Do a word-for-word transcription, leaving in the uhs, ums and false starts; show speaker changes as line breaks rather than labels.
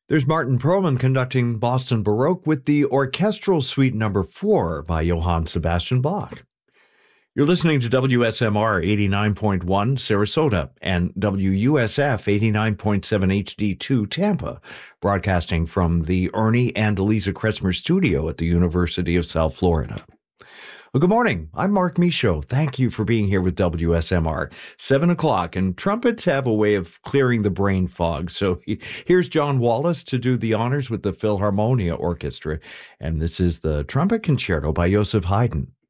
There's Martin Perlman conducting Boston Baroque with the Orchestral Suite Number four by Johann Sebastian Bach. You're listening to W S M R eighty-nine point one Sarasota and W U S F eighty-nine point seven H D two Tampa, broadcasting from the Ernie and Eliza Kretzmer studio at the University of South Florida. Well, good morning. I'm Mark Michaud. Thank you for being here with W S M R. Seven o'clock, and trumpets have a way of clearing the brain fog. So he, here's John Wallace to do the honors with the Philharmonia Orchestra, and this is the Trumpet Concerto by Joseph Haydn.